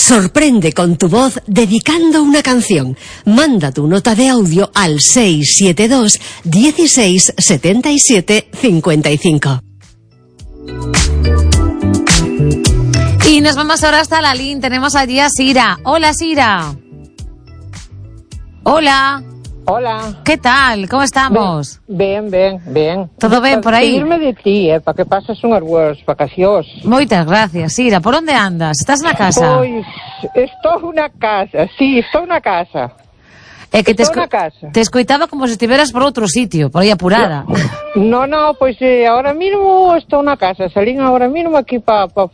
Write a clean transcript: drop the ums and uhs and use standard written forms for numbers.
Sorprende con tu voz dedicando una canción. Manda tu nota de audio al 672 16 77 55. Y nos vamos ahora hasta la LIN. Tenemos allí a Sira. Hola, Sira. Hola. Hola. ¿Qué tal? ¿Cómo estamos? Ben. Todo ben por aí? Pedirme de ti, para que pases unhas boas vacacións. Moitas gracias, Sira. Por onde andas? Estás na casa? Pois, estou na casa, sí, estou na casa. É que estou na casa. Te escoitaba como se estiveras por outro sitio, por aí apurada. No, pois ahora mismo estou na casa. Salín ahora mismo aquí para